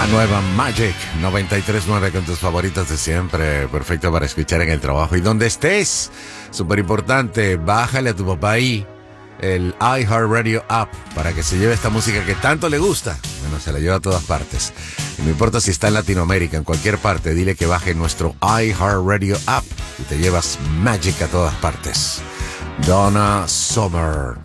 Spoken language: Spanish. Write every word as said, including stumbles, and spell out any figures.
La nueva Magic noventa y tres punto nueve con tus favoritos de siempre. Perfecto para escuchar en el trabajo y donde estés. Súper importante, bájale a tu papá ahí el iHeartRadio app para que se lleve esta música que tanto le gusta. Bueno, se la lleva a todas partes. Y no importa si está en Latinoamérica, en cualquier parte, dile que baje nuestro iHeartRadio app y te llevas Magic a todas partes. Donna Summer.